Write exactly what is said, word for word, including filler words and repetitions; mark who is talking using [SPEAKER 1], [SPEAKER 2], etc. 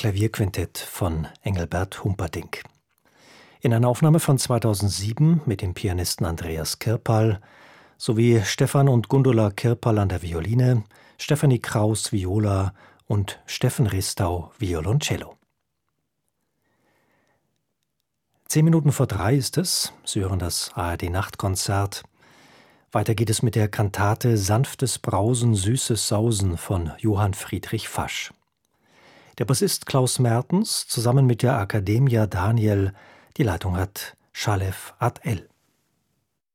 [SPEAKER 1] Klavierquintett von Engelbert Humperdinck. In einer Aufnahme von zweitausendsieben mit dem Pianisten Andreas Kirpal sowie Stefan und Gundula Kirpal an der Violine, Stefanie Kraus Viola und Steffen Ristau Violoncello. Zehn Minuten vor drei ist es. Sie hören das A R D-Nachtkonzert. Weiter geht es mit der Kantate Sanftes Brausen, süßes Sausen von Johann Friedrich Fasch. Der Bassist Klaus Mertens zusammen mit der Academia Daniel. Die Leitung hat Shalev Ad-El.